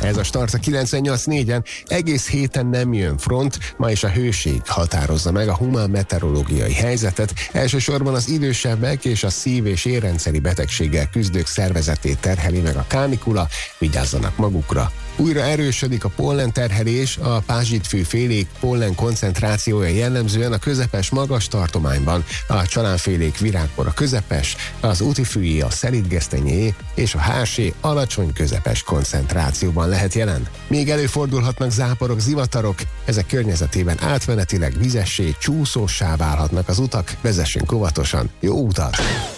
Ez a start a 98.4-en, egész héten nem jön front, ma is a hőség határozza meg a humán meteorológiai helyzetet, elsősorban az idősebbek és a szív- és érrendszeri betegséggel küzdők szervezetét terheli meg a kánikula, vigyázzanak magukra. Újra erősödik a pollenterhelés, a pázsitfű-félék pollen koncentrációja jellemzően a közepes magas tartományban, a csalánfélék virágpora közepes, az útifűjé, a szelídgesztenyé és a hársé alacsony közepes koncentrációban lehet jelen. Még előfordulhatnak záporok, zivatarok, ezek környezetében átmenetileg vizessé, csúszóssá válhatnak az utak, vezessünk óvatosan, jó utat!